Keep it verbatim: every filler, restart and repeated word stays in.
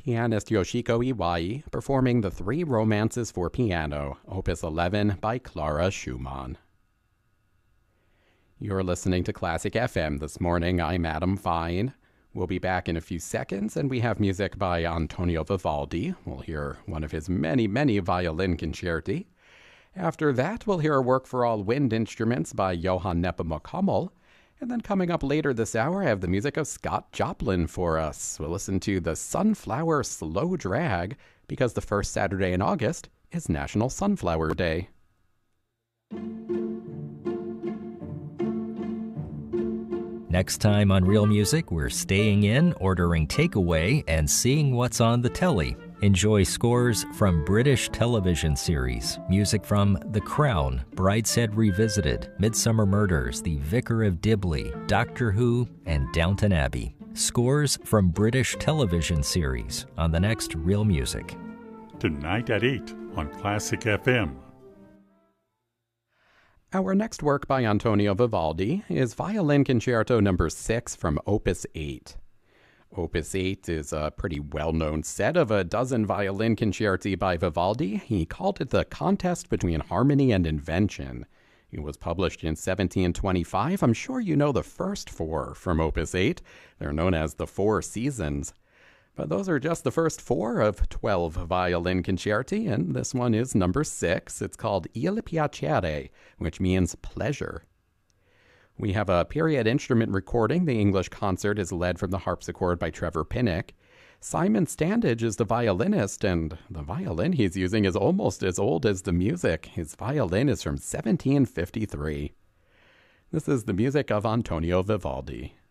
pianist Yoshiko Iwai performing the Three Romances for Piano, Opus eleven by Clara Schumann. You're listening to Classic F M this morning. I'm Adam Fine. We'll be back in a few seconds, and we have music by Antonio Vivaldi. We'll hear one of his many, many violin concerti. After that, we'll hear a work for all wind instruments by Johann Nepomuk Hummel. And then coming up later this hour, I have the music of Scott Joplin for us. We'll listen to the Sunflower Slow Drag, because the first Saturday in August is National Sunflower Day. Next time on Real Music, we're staying in, ordering takeaway, and seeing what's on the telly. Enjoy scores from British television series, music from The Crown, Brideshead Revisited, Midsummer Murders, The Vicar of Dibley, Doctor Who, and Downton Abbey. Scores from British television series on the next Real Music. Tonight at eight on Classic F M. Our next work by Antonio Vivaldi is Violin Concerto number six from Opus eight. Opus eight is a pretty well-known set of a dozen violin concerti by Vivaldi. He called it the contest between harmony and invention. It was published in seventeen twenty-five. I'm sure you know the first four from Opus eight. They're known as the Four Seasons. But those are just the first four of twelve violin concerti, and this one is number six. It's called Il Piacere, which means pleasure. We have a period instrument recording. The English concert is led from the harpsichord by Trevor Pinnock. Simon Standage is the violinist, and the violin he's using is almost as old as the music. His violin is from seventeen fifty-three. This is the music of Antonio Vivaldi.